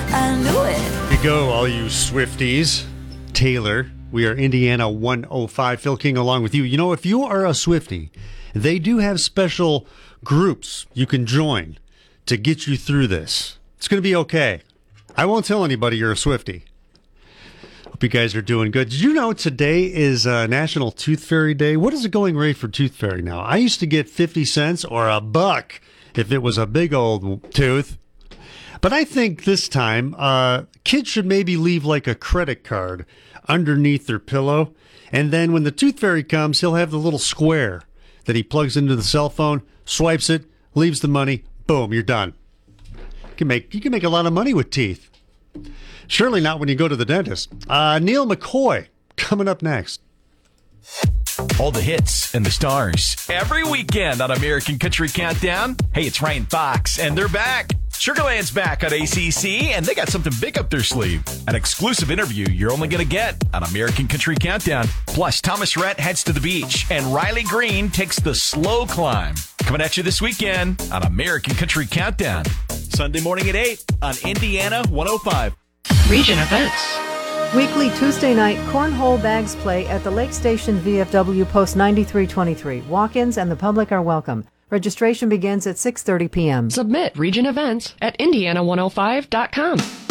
I knew it. Here you go, all you Swifties. Taylor, we are Indiana 105. Phil King along with you. You know, if you are a Swiftie, they do have special groups you can join to get you through this. It's going to be okay. I won't tell anybody you're a Swiftie. Hope you guys are doing good. Did you know today is National Tooth Fairy Day? What is the going rate for Tooth Fairy now? I used to get 50 cents or $1 if it was a big old tooth. But I think this time, kids should maybe leave like a credit card underneath their pillow. And then when the Tooth Fairy comes, he'll have the little square that he plugs into the cell phone, swipes it, leaves the money, boom, you're done. You can make a lot of money with teeth. Surely not when you go to the dentist. Neil McCoy coming up next. All the hits and the stars every weekend on American Country Countdown. Hey, it's Ryan Fox, and they're back. Sugarland's back on ACC, and they got something big up their sleeve. An exclusive interview you're only going to get on American Country Countdown. Plus, Thomas Rhett heads to the beach, and Riley Green takes the slow climb. Coming at you this weekend on American Country Countdown. Sunday morning at 8 on Indiana 105. Region events. Weekly Tuesday night cornhole bags play at the Lake Station VFW Post 9323. Walk-ins and the public are welcome. Registration begins at 6:30 p.m. Submit region events at Indiana105.com.